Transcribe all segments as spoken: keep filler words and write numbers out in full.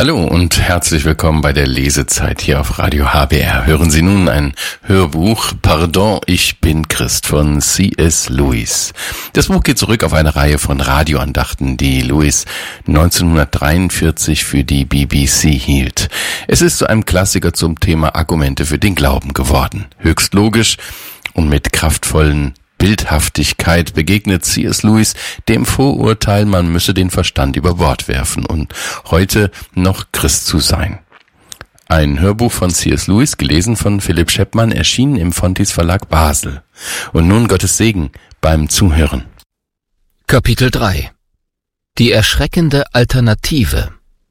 Hallo und herzlich willkommen bei der Lesezeit hier auf Radio H B R. Hören Sie nun ein Hörbuch Pardon, ich bin Christ von C S Lewis. Das Buch geht zurück auf eine Reihe von Radioandachten, die Lewis neunzehnhundertdreiundvierzig für die B B C hielt. Es ist zu einem Klassiker zum Thema Argumente für den Glauben geworden. Höchst logisch und mit kraftvollen Bildhaftigkeit begegnet C S Lewis dem Vorurteil, man müsse den Verstand über Bord werfen und heute noch Christ zu sein. Ein Hörbuch von C S Lewis, gelesen von Philipp Scheppmann, erschienen im Fontys Verlag Basel. Und nun Gottes Segen beim Zuhören. Kapitel drei. Die erschreckende Alternative.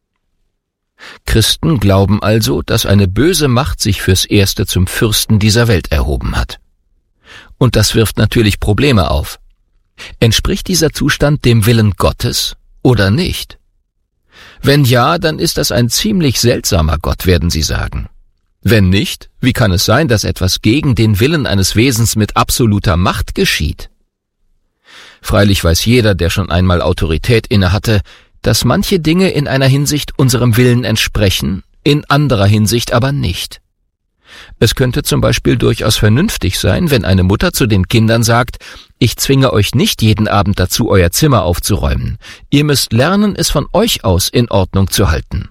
Christen glauben also, dass eine böse Macht sich fürs Erste zum Fürsten dieser Welt erhoben hat. Und das wirft natürlich Probleme auf. Entspricht dieser Zustand dem Willen Gottes oder nicht? Wenn ja, dann ist das ein ziemlich seltsamer Gott, werden Sie sagen. Wenn nicht, wie kann es sein, dass etwas gegen den Willen eines Wesens mit absoluter Macht geschieht? Freilich weiß jeder, der schon einmal Autorität innehatte, dass manche Dinge in einer Hinsicht unserem Willen entsprechen, in anderer Hinsicht aber nicht. Es könnte zum Beispiel durchaus vernünftig sein, wenn eine Mutter zu den Kindern sagt, ich zwinge euch nicht jeden Abend dazu, euer Zimmer aufzuräumen. Ihr müsst lernen, es von euch aus in Ordnung zu halten.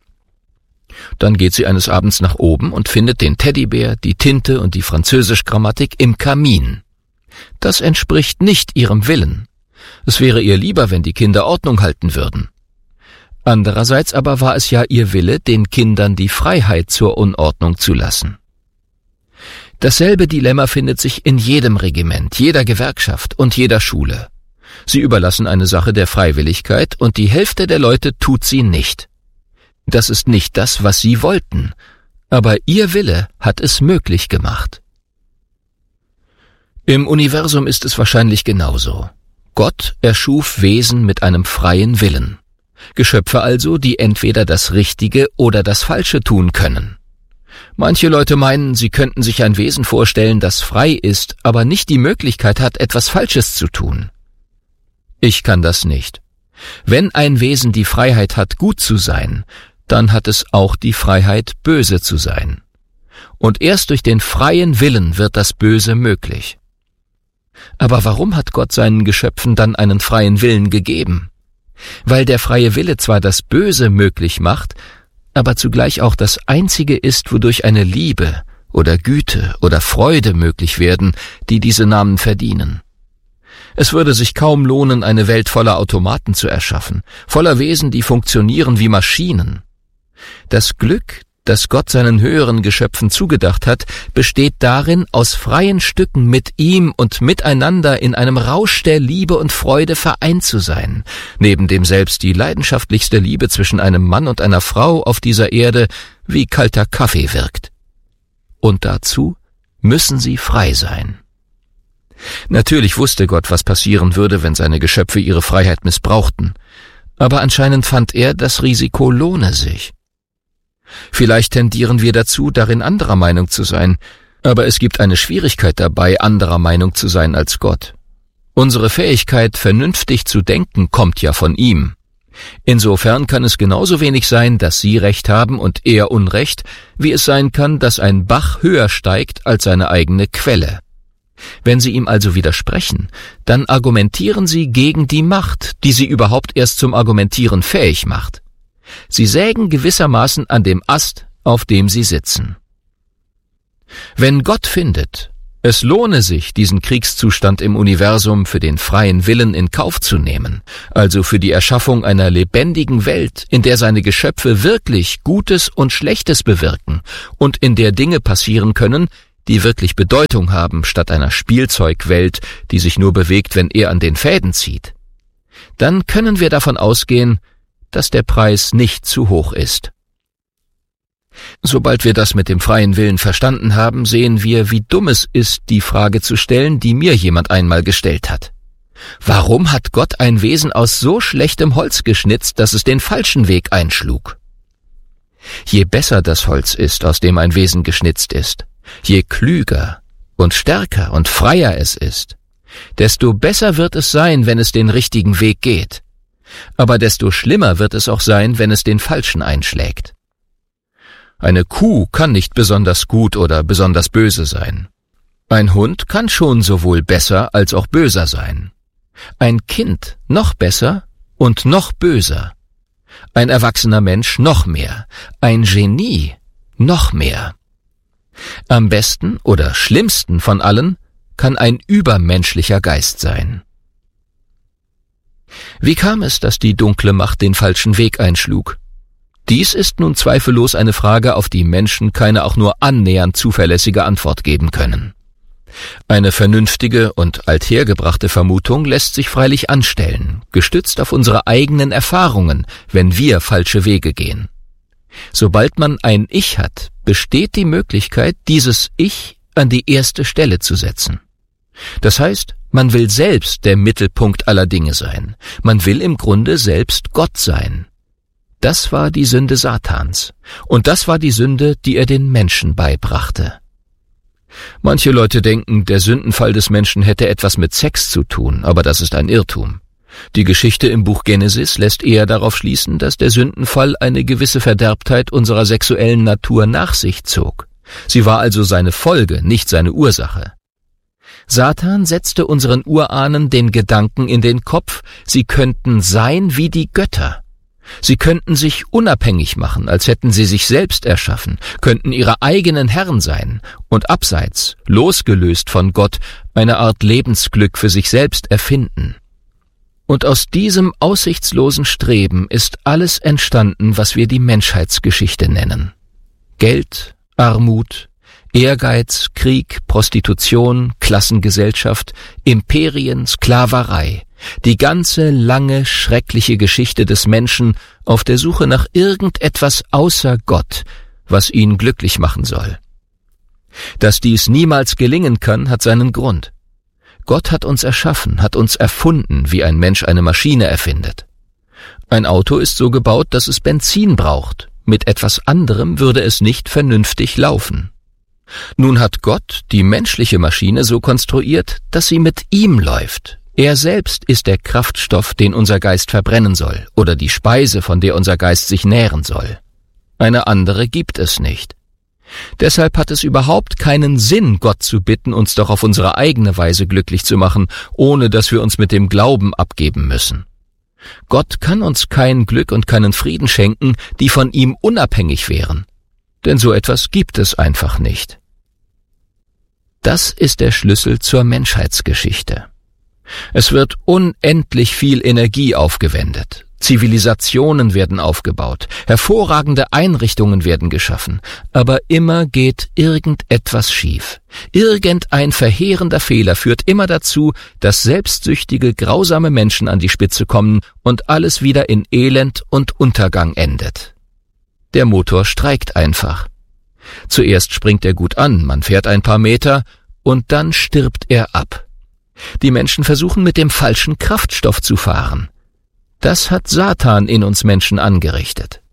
Dann geht sie eines Abends nach oben und findet den Teddybär, die Tinte und die Französisch-Grammatik im Kamin. Das entspricht nicht ihrem Willen. Es wäre ihr lieber, wenn die Kinder Ordnung halten würden. Andererseits aber war es ja ihr Wille, den Kindern die Freiheit zur Unordnung zu lassen. Dasselbe Dilemma findet sich in jedem Regiment, jeder Gewerkschaft und jeder Schule. Sie überlassen eine Sache der Freiwilligkeit und die Hälfte der Leute tut sie nicht. Das ist nicht das, was sie wollten, aber ihr Wille hat es möglich gemacht. Im Universum ist es wahrscheinlich genauso. Gott erschuf Wesen mit einem freien Willen. Geschöpfe also, die entweder das Richtige oder das Falsche tun können. Manche Leute meinen, sie könnten sich ein Wesen vorstellen, das frei ist, aber nicht die Möglichkeit hat, etwas Falsches zu tun. Ich kann das nicht. Wenn ein Wesen die Freiheit hat, gut zu sein, dann hat es auch die Freiheit, böse zu sein. Und erst durch den freien Willen wird das Böse möglich. Aber warum hat Gott seinen Geschöpfen dann einen freien Willen gegeben? Weil der freie Wille zwar das Böse möglich macht, aber zugleich auch das Einzige ist, wodurch eine Liebe oder Güte oder Freude möglich werden, die diese Namen verdienen. Es würde sich kaum lohnen, eine Welt voller Automaten zu erschaffen, voller Wesen, die funktionieren wie Maschinen. Das Glück, das Gott seinen höheren Geschöpfen zugedacht hat, besteht darin, aus freien Stücken mit ihm und miteinander in einem Rausch der Liebe und Freude vereint zu sein, neben dem selbst die leidenschaftlichste Liebe zwischen einem Mann und einer Frau auf dieser Erde wie kalter Kaffee wirkt. Und dazu müssen sie frei sein. Natürlich wusste Gott, was passieren würde, wenn seine Geschöpfe ihre Freiheit missbrauchten, aber anscheinend fand er, das Risiko lohne sich. Vielleicht tendieren wir dazu, darin anderer Meinung zu sein, aber es gibt eine Schwierigkeit dabei, anderer Meinung zu sein als Gott. Unsere Fähigkeit, vernünftig zu denken, kommt ja von ihm. Insofern kann es genauso wenig sein, dass Sie Recht haben und er Unrecht, wie es sein kann, dass ein Bach höher steigt als seine eigene Quelle. Wenn Sie ihm also widersprechen, dann argumentieren Sie gegen die Macht, die Sie überhaupt erst zum Argumentieren fähig macht. Sie sägen gewissermaßen an dem Ast, auf dem sie sitzen. Wenn Gott findet, es lohne sich, diesen Kriegszustand im Universum für den freien Willen in Kauf zu nehmen, also für die Erschaffung einer lebendigen Welt, in der seine Geschöpfe wirklich Gutes und Schlechtes bewirken und in der Dinge passieren können, die wirklich Bedeutung haben, statt einer Spielzeugwelt, die sich nur bewegt, wenn er an den Fäden zieht, dann können wir davon ausgehen, dass der Preis nicht zu hoch ist. Sobald wir das mit dem freien Willen verstanden haben, sehen wir, wie dumm es ist, die Frage zu stellen, die mir jemand einmal gestellt hat. Warum hat Gott ein Wesen aus so schlechtem Holz geschnitzt, dass es den falschen Weg einschlug? Je besser das Holz ist, aus dem ein Wesen geschnitzt ist, je klüger und stärker und freier es ist, desto besser wird es sein, wenn es den richtigen Weg geht. Aber desto schlimmer wird es auch sein, wenn es den Falschen einschlägt. Eine Kuh kann nicht besonders gut oder besonders böse sein. Ein Hund kann schon sowohl besser als auch böser sein. Ein Kind noch besser und noch böser. Ein erwachsener Mensch noch mehr. Ein Genie noch mehr. Am besten oder schlimmsten von allen kann ein übermenschlicher Geist sein. Wie kam es, dass die dunkle Macht den falschen Weg einschlug? Dies ist nun zweifellos eine Frage, auf die Menschen keine auch nur annähernd zuverlässige Antwort geben können. Eine vernünftige und althergebrachte Vermutung lässt sich freilich anstellen, gestützt auf unsere eigenen Erfahrungen, wenn wir falsche Wege gehen. Sobald man ein Ich hat, besteht die Möglichkeit, dieses Ich an die erste Stelle zu setzen. Das heißt, man will selbst der Mittelpunkt aller Dinge sein. Man will im Grunde selbst Gott sein. Das war die Sünde Satans. Und das war die Sünde, die er den Menschen beibrachte. Manche Leute denken, der Sündenfall des Menschen hätte etwas mit Sex zu tun, aber das ist ein Irrtum. Die Geschichte im Buch Genesis lässt eher darauf schließen, dass der Sündenfall eine gewisse Verderbtheit unserer sexuellen Natur nach sich zog. Sie war also seine Folge, nicht seine Ursache. Satan setzte unseren Urahnen den Gedanken in den Kopf, sie könnten sein wie die Götter. Sie könnten sich unabhängig machen, als hätten sie sich selbst erschaffen, könnten ihre eigenen Herren sein und abseits, losgelöst von Gott, eine Art Lebensglück für sich selbst erfinden. Und aus diesem aussichtslosen Streben ist alles entstanden, was wir die Menschheitsgeschichte nennen. Geld, Armut, Ehrgeiz, Krieg, Prostitution, Klassengesellschaft, Imperien, Sklaverei, die ganze lange, schreckliche Geschichte des Menschen auf der Suche nach irgendetwas außer Gott, was ihn glücklich machen soll. Dass dies niemals gelingen kann, hat seinen Grund. Gott hat uns erschaffen, hat uns erfunden, wie ein Mensch eine Maschine erfindet. Ein Auto ist so gebaut, dass es Benzin braucht. Mit etwas anderem würde es nicht vernünftig laufen. Nun hat Gott die menschliche Maschine so konstruiert, dass sie mit ihm läuft. Er selbst ist der Kraftstoff, den unser Geist verbrennen soll, oder die Speise, von der unser Geist sich nähren soll. Eine andere gibt es nicht. Deshalb hat es überhaupt keinen Sinn, Gott zu bitten, uns doch auf unsere eigene Weise glücklich zu machen, ohne dass wir uns mit dem Glauben abgeben müssen. Gott kann uns kein Glück und keinen Frieden schenken, die von ihm unabhängig wären. Denn so etwas gibt es einfach nicht. Das ist der Schlüssel zur Menschheitsgeschichte. Es wird unendlich viel Energie aufgewendet. Zivilisationen werden aufgebaut, hervorragende Einrichtungen werden geschaffen, aber immer geht irgendetwas schief. Irgendein verheerender Fehler führt immer dazu, dass selbstsüchtige, grausame Menschen an die Spitze kommen und alles wieder in Elend und Untergang endet. Der Motor streikt einfach. Zuerst springt er gut an, man fährt ein paar Meter und dann stirbt er ab. Die Menschen versuchen mit dem falschen Kraftstoff zu fahren. Das hat Satan in uns Menschen angerichtet.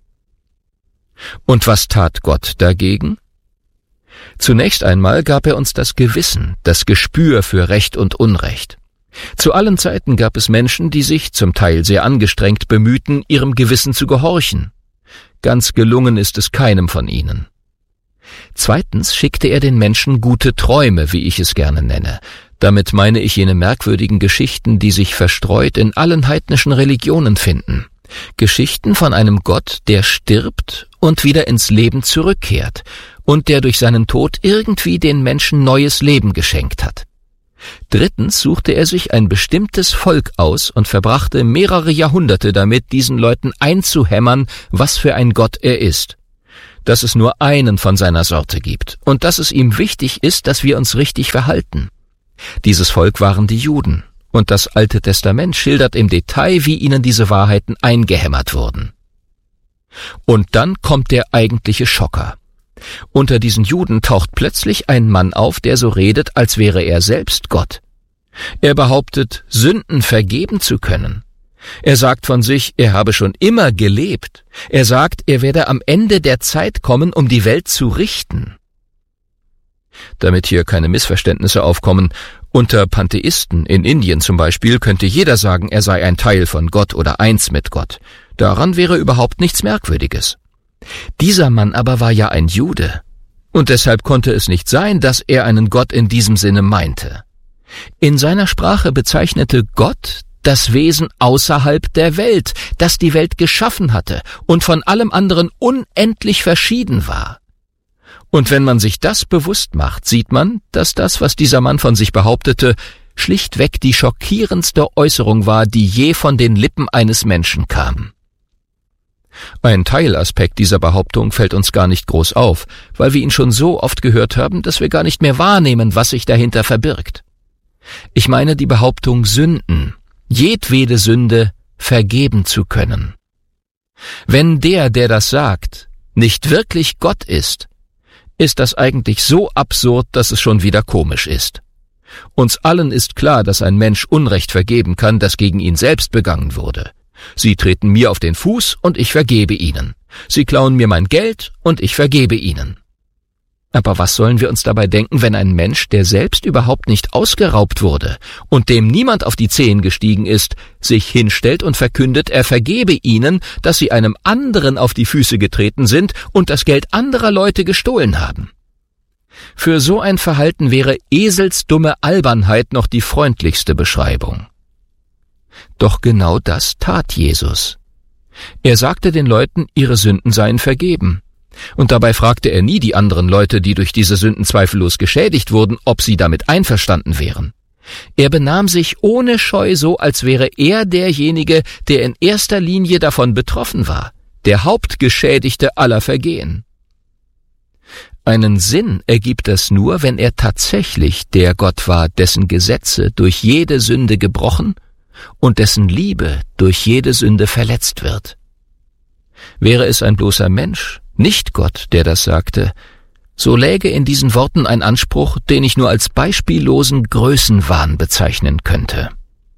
Und was tat Gott dagegen? Zunächst einmal gab er uns das Gewissen, das Gespür für Recht und Unrecht. Zu allen Zeiten gab es Menschen, die sich, zum Teil sehr angestrengt, bemühten, ihrem Gewissen zu gehorchen. Ganz gelungen ist es keinem von ihnen. Zweitens schickte er den Menschen gute Träume, wie ich es gerne nenne. Damit meine ich jene merkwürdigen Geschichten, die sich verstreut in allen heidnischen Religionen finden. Geschichten von einem Gott, der stirbt und wieder ins Leben zurückkehrt und der durch seinen Tod irgendwie den Menschen neues Leben geschenkt hat. Drittens suchte er sich ein bestimmtes Volk aus und verbrachte mehrere Jahrhunderte damit, diesen Leuten einzuhämmern, was für ein Gott er ist. Dass es nur einen von seiner Sorte gibt und dass es ihm wichtig ist, dass wir uns richtig verhalten. Dieses Volk waren die Juden, und das Alte Testament schildert im Detail, wie ihnen diese Wahrheiten eingehämmert wurden. Und dann kommt der eigentliche Schocker. Unter diesen Juden taucht plötzlich ein Mann auf, der so redet, als wäre er selbst Gott. Er behauptet, Sünden vergeben zu können. Er sagt von sich, er habe schon immer gelebt. Er sagt, er werde am Ende der Zeit kommen, um die Welt zu richten. Damit hier keine Missverständnisse aufkommen, unter Pantheisten in Indien zum Beispiel könnte jeder sagen, er sei ein Teil von Gott oder eins mit Gott. Daran wäre überhaupt nichts Merkwürdiges. Dieser Mann aber war ja ein Jude, und deshalb konnte es nicht sein, dass er einen Gott in diesem Sinne meinte. In seiner Sprache bezeichnete Gott das Wesen außerhalb der Welt, das die Welt geschaffen hatte und von allem anderen unendlich verschieden war. Und wenn man sich das bewusst macht, sieht man, dass das, was dieser Mann von sich behauptete, schlichtweg die schockierendste Äußerung war, die je von den Lippen eines Menschen kam. Ein Teilaspekt dieser Behauptung fällt uns gar nicht groß auf, weil wir ihn schon so oft gehört haben, dass wir gar nicht mehr wahrnehmen, was sich dahinter verbirgt. Ich meine die Behauptung, Sünden, jedwede Sünde, vergeben zu können. Wenn der, der das sagt, nicht wirklich Gott ist, ist das eigentlich so absurd, dass es schon wieder komisch ist. Uns allen ist klar, dass ein Mensch Unrecht vergeben kann, das gegen ihn selbst begangen wurde. Sie treten mir auf den Fuß und ich vergebe ihnen. Sie klauen mir mein Geld und ich vergebe ihnen. Aber was sollen wir uns dabei denken, wenn ein Mensch, der selbst überhaupt nicht ausgeraubt wurde und dem niemand auf die Zehen gestiegen ist, sich hinstellt und verkündet, er vergebe ihnen, dass sie einem anderen auf die Füße getreten sind und das Geld anderer Leute gestohlen haben? Für so ein Verhalten wäre eselsdumme Albernheit noch die freundlichste Beschreibung. Doch genau das tat Jesus. Er sagte den Leuten, ihre Sünden seien vergeben. Und dabei fragte er nie die anderen Leute, die durch diese Sünden zweifellos geschädigt wurden, ob sie damit einverstanden wären. Er benahm sich ohne Scheu so, als wäre er derjenige, der in erster Linie davon betroffen war, der Hauptgeschädigte aller Vergehen. Einen Sinn ergibt das nur, wenn er tatsächlich der Gott war, dessen Gesetze durch jede Sünde gebrochen und dessen Liebe durch jede Sünde verletzt wird. Wäre es ein bloßer Mensch, nicht Gott, der das sagte, so läge in diesen Worten ein Anspruch, den ich nur als beispiellosen Größenwahn bezeichnen könnte.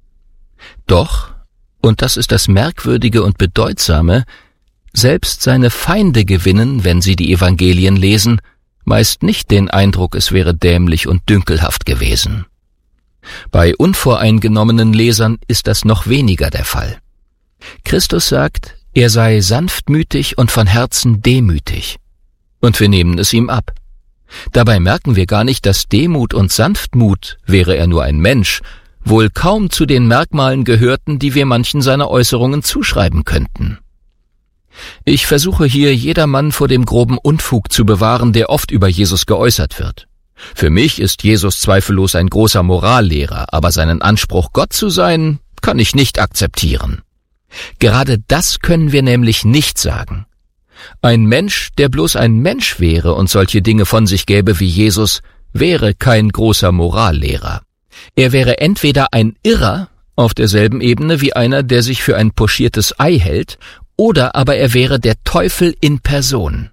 Doch, und das ist das Merkwürdige und Bedeutsame, selbst seine Feinde gewinnen, wenn sie die Evangelien lesen, meist nicht den Eindruck, es wäre dämlich und dünkelhaft gewesen. Bei unvoreingenommenen Lesern ist das noch weniger der Fall. Christus sagt, er sei sanftmütig und von Herzen demütig. Und wir nehmen es ihm ab. Dabei merken wir gar nicht, dass Demut und Sanftmut, wäre er nur ein Mensch, wohl kaum zu den Merkmalen gehörten, die wir manchen seiner Äußerungen zuschreiben könnten. Ich versuche hier jedermann vor dem groben Unfug zu bewahren, der oft über Jesus geäußert wird. Für mich ist Jesus zweifellos ein großer Morallehrer, aber seinen Anspruch, Gott zu sein, kann ich nicht akzeptieren. Gerade das können wir nämlich nicht sagen. Ein Mensch, der bloß ein Mensch wäre und solche Dinge von sich gäbe wie Jesus, wäre kein großer Morallehrer. Er wäre entweder ein Irrer auf derselben Ebene wie einer, der sich für ein pochiertes Ei hält, oder aber er wäre der Teufel in Person.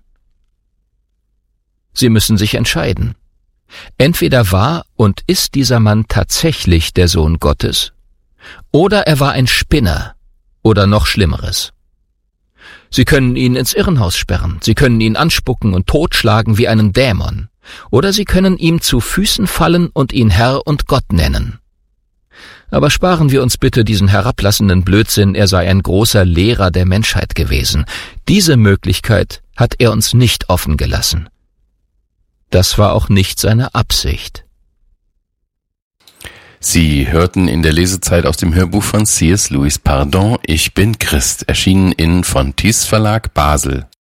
Sie müssen sich entscheiden. Entweder war und ist dieser Mann tatsächlich der Sohn Gottes, oder er war ein Spinner, oder noch Schlimmeres. Sie können ihn ins Irrenhaus sperren, Sie können ihn anspucken und totschlagen wie einen Dämon, oder Sie können ihm zu Füßen fallen und ihn Herr und Gott nennen. Aber sparen wir uns bitte diesen herablassenden Blödsinn, er sei ein großer Lehrer der Menschheit gewesen. Diese Möglichkeit hat er uns nicht offen gelassen. Das war auch nicht seine Absicht. Sie hörten in der Lesezeit aus dem Hörbuch von C S Lewis Pardon, ich bin Christ, erschienen in Fontys Verlag Basel.